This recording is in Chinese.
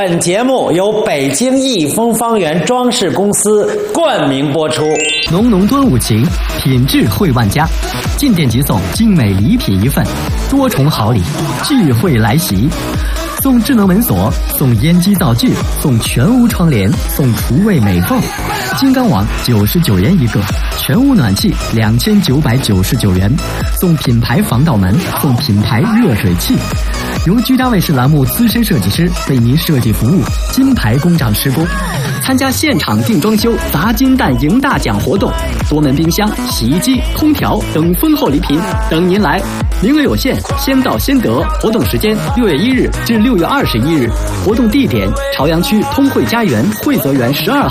本节目由北京益丰方圆装饰公司冠名播出。 浓浓端午情，品质惠万家。进店即送精美礼品1份，多重好礼，聚会来袭。送智能门锁，送烟机灶具，送全屋窗帘，送厨卫美凤。金刚网99元1个，全屋暖气2999元，送品牌防盗门，送品牌热水器。由居家卫视栏目资深设计师为您设计服务，金牌工长施工。参加现场定装修砸金蛋赢大奖活动，多门冰箱、洗衣机、空调等丰厚礼品等您来，名额有限，先到先得。活动时间6月1日至6月21日，活动地点朝阳区通惠家园惠泽园12号。